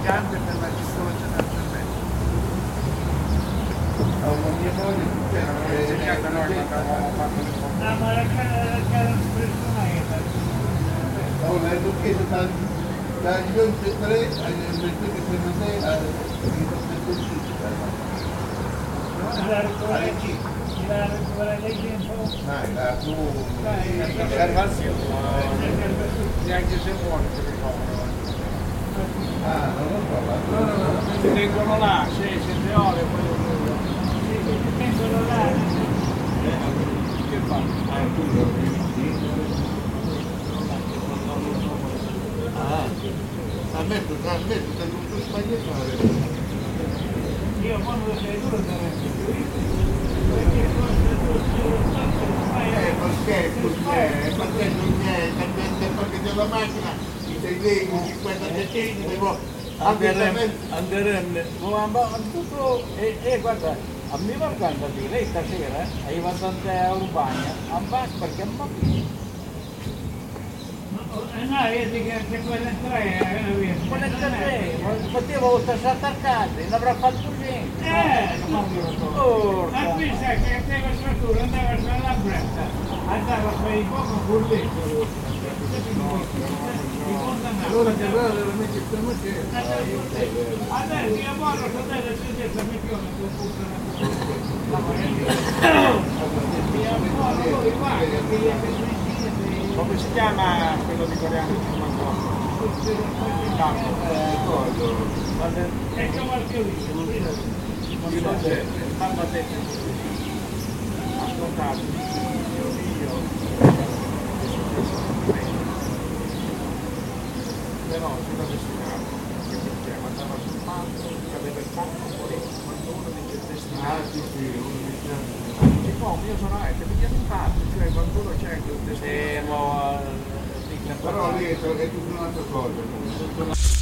gambe per la circolazione del cervello. Mia moglie Insegnata noi quando avevamo fatto le foto. No, ma la cara personale. la educazione dagli 23 agli 26 al 25. Alle 5. La tempo. La tu Osservazione. Neanche se muore si ricoprono. non lo so, Si tengono là, 6-7 ore, poi lo Tengono là. che fa? ammetto che tutto spagnolo Io quando sei duro perché non c'è perché c'è la macchina i 6 lei 50 centesimi devo Anderem, tutto e guarda, a me va guarda di lei stasera arriva tante urbane, a bas perché non mi no, io dico che quella 3 quella tre, potevo stare attaccati, non avrà fatto niente. a pensa che aveva struttura andava sulla bretta, andava a fare poco burletto. allora che allora veramente stiamo c'è Adesso io voglio sapere se questa missione può Come si chiama quello di Coreano 58? ecco qualche ascoltate, però sulla destinata, che perché andava sul palco, cadeva il palco, morì, quando uno dice destinato. sì uno E poi io sono mi viene in parte, cioè quando uno c'è il destinato. però lì è tutta un'altra cosa